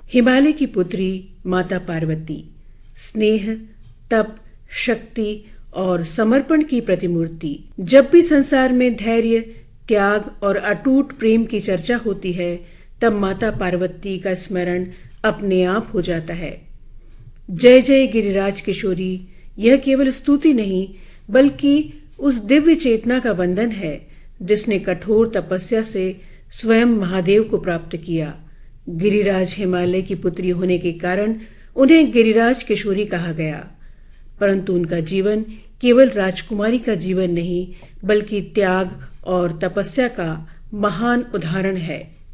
हिमालय की पुत्री माता पार्वती स्नेह, तप, शक्ति और समर्पण की प्रतिमूर्ति। जब भी संसार में धैर्य, त्याग और अटूट प्रेम की चर्चा होती है, तब माता पार्वती का स्मरण अपने आप हो जाता है। जय जय गिरिराज किशोरी यह केवल स्तुति नहीं, बल्कि उस दिव्य चेतना का वंदन है जिसने कठोर तपस्या से स्वयं महादेव को प्राप्त किया। गिरिराज हिमालय की पुत्री होने के कारण उन्हें गिरिराज किशोरी कहा गया, परंतु उनका जीवन केवल राजकुमारी का जीवन नहीं, बल्कि त्याग और तपस्या का महान उदाहरण है।